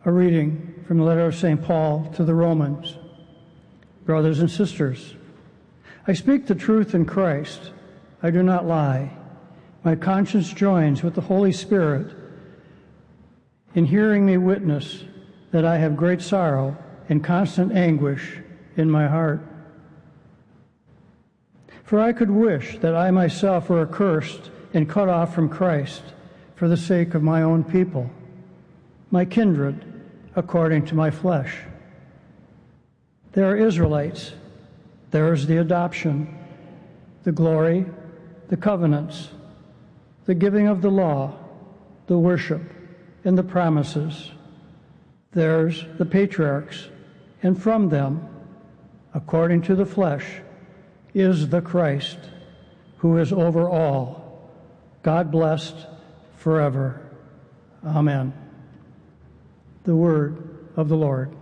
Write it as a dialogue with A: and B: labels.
A: A reading from the letter of St. Paul to the Romans. Brothers and sisters, I speak the truth in Christ. I do not lie. My conscience joins with the Holy Spirit in hearing me witness that I have great sorrow and constant anguish in my heart. For I could wish that I myself were accursed and cut off from Christ for the sake of my own people, my kindred, according to my flesh. They are Israelites. Theirs the adoption, the glory, the covenants, the giving of the law, the worship, and the promises. Theirs the patriarchs, and from them, according to the flesh, is the Christ, who is over all, God blessed forever. Amen. The word of the Lord.